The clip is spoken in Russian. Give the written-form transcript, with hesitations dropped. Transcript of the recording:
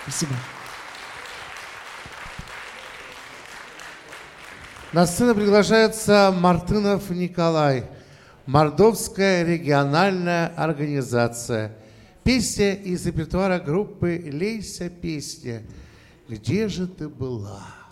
Спасибо. На сцену приглашается Мартынов Николай, Мордовская региональная организация. Песня из репертуара группы «Лейся, песня, где же ты была?»